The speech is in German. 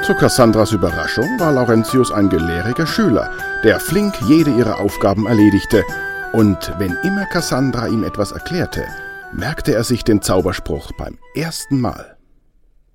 Zu Cassandras Überraschung war Laurentius ein gelehriger Schüler, der flink jede ihrer Aufgaben erledigte. Und wenn immer Cassandra ihm etwas erklärte, merkte er sich den Zauberspruch beim ersten Mal.